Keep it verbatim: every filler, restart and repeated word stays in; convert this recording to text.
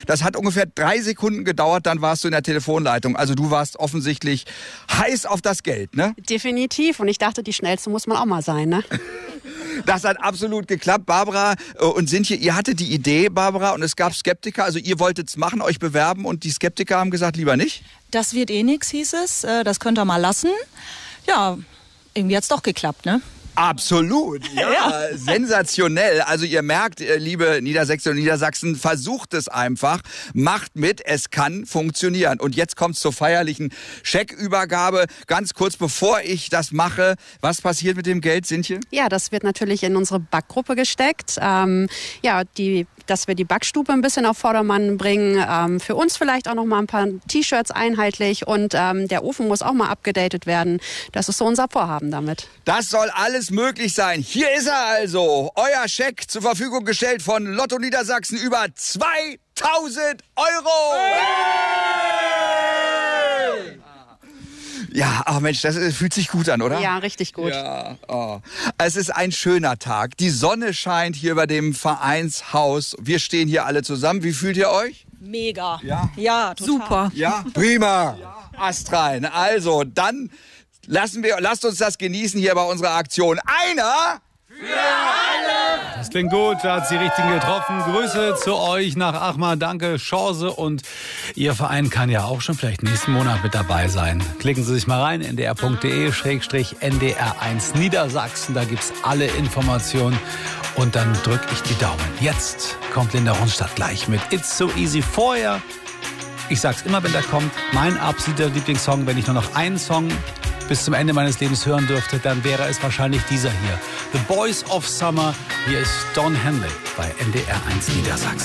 Das hat ungefähr drei Sekunden gedauert, dann warst du in der Telefonleitung. Also du warst offensichtlich heiß auf das Geld, ne? Definitiv. Und ich dachte, die schnellste muss man auch mal sein, ne? Das hat absolut geklappt. Barbara und Sinti, ihr hattet die Idee, Barbara, und es gab Skeptiker. Also ihr wolltet es machen, euch bewerben, und die Skeptiker haben gesagt, lieber nicht. Das wird eh nix, hieß es. Das könnt ihr mal lassen. Ja, irgendwie hat's doch geklappt, ne? Absolut, ja, ja, sensationell. Also ihr merkt, liebe Niedersächsinnen und Niedersachsen, versucht es einfach, macht mit, es kann funktionieren. Und jetzt kommt es zur feierlichen Scheckübergabe. Ganz kurz bevor ich das mache, was passiert mit dem Geld, Sintje? Ja, das wird natürlich in unsere Backgruppe gesteckt. Ähm, ja, die, dass wir die Backstube ein bisschen auf Vordermann bringen. Ähm, für uns vielleicht auch noch mal ein paar T-Shirts einheitlich, und ähm, der Ofen muss auch mal abgedatet werden. Das ist so unser Vorhaben damit. Das soll alles möglich sein. Hier ist er also. Euer Scheck zur Verfügung gestellt von Lotto Niedersachsen über zweitausend Euro. Hey! Ja, ach Mensch, das fühlt sich gut an, oder? Ja, richtig gut. Ja, oh. Es ist ein schöner Tag. Die Sonne scheint hier über dem Vereinshaus. Wir stehen hier alle zusammen. Wie fühlt ihr euch? Mega. Ja, ja total. Super. Ja, prima. Ja. Astrein. Also, dann lassen wir, lasst uns das genießen hier bei unserer Aktion. Einer für alle! Das klingt gut, da hat sie richtig getroffen. Grüße zu euch nach Achmar, danke, Chance. Und Ihr Verein kann ja auch schon vielleicht nächsten Monat mit dabei sein. Klicken Sie sich mal rein, n d r punkt d e schrägstrich n d r eins Niedersachsen. Da gibt's alle Informationen. Und dann drücke ich die Daumen. Jetzt kommt Linda Ronstadt gleich mit It's So Easy. Vorher, ich sag's immer, wenn der kommt, mein absoluter Lieblingssong, wenn ich nur noch einen Song bis zum Ende meines Lebens hören dürfte, dann wäre es wahrscheinlich dieser hier. The Boys of Summer. Hier ist Don Henley bei N D R eins Niedersachsen.